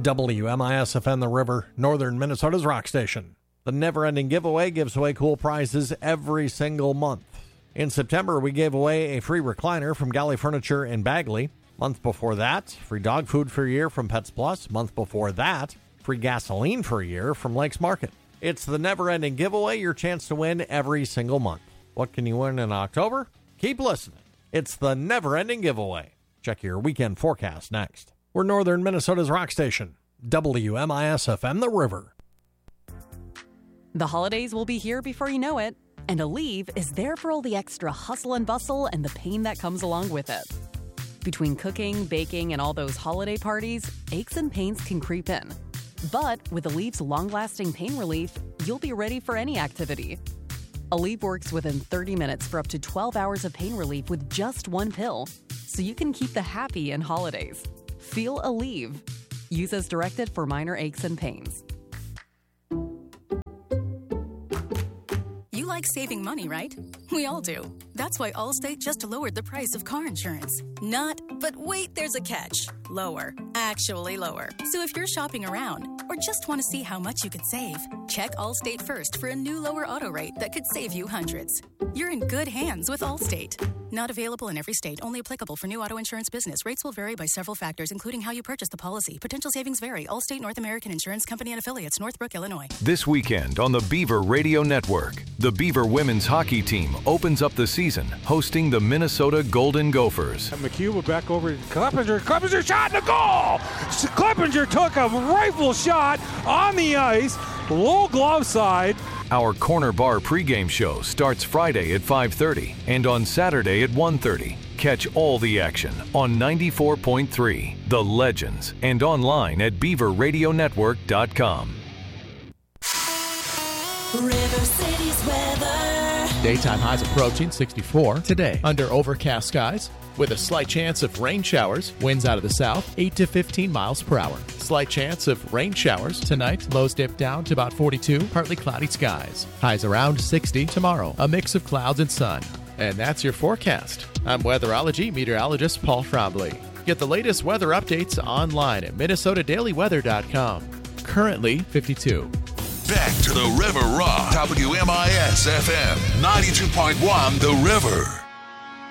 WMIS-FM The River, northern Minnesota's rock station. The Never Ending Giveaway gives away cool prizes every single month. In September, we gave away a free recliner from Galley Furniture in Bagley. Month before that, free dog food for a year from Pets Plus. Month before that, free gasoline for a year from Lakes Market. It's the Never Ending Giveaway, your chance to win every single month. What can you win in October? Keep listening. It's the Never Ending Giveaway. Check your weekend forecast next. We're northern Minnesota's rock station, WMIS-FM The River. The holidays will be here before you know it, and Aleve is there for all the extra hustle and bustle and the pain that comes along with it. Between cooking, baking, and all those holiday parties, aches and pains can creep in. But with Aleve's long-lasting pain relief, you'll be ready for any activity. Aleve works within 30 minutes for up to 12 hours of pain relief with just one pill, so you can keep the happy in holidays. Feel Aleve. Use as directed for minor aches and pains. You like saving money, right? We all do. That's why Allstate just lowered the price of car insurance. Not, but wait, there's a catch. Lower. Actually lower. So if you're shopping around or just want to see how much you could save, check Allstate first for a new lower auto rate that could save you hundreds. You're in good hands with Allstate. Not available in every state. Only applicable for new auto insurance business. Rates will vary by several factors, including how you purchase the policy. Potential savings vary. Allstate North American Insurance Company and Affiliates, Northbrook, Illinois. This weekend on the Beaver Radio Network, the Beaver women's hockey team opens up the season hosting the Minnesota Golden Gophers. McHugh back over to Kleppinger. Kleppinger shot in the goal! Kleppinger took a rifle shot on the ice, low glove side. Our Corner Bar pregame show starts Friday at 5:30 and on Saturday at 1:30. Catch all the action on 94.3, The Legends, and online at beaverradionetwork.com. River City's weather. Daytime highs approaching 64 today under overcast skies with a slight chance of rain showers. Winds out of the south 8 to 15 miles per hour. Slight chance of rain showers tonight. Lows dip down to about 42. Partly cloudy skies. Highs around 60 tomorrow. A mix of clouds and sun. And that's your forecast. I'm weatherology meteorologist Paul Frombley. Get the latest weather updates online at minnesotadailyweather.com. Currently 52. Back to the River Rock. WMIS FM 92.1 The River.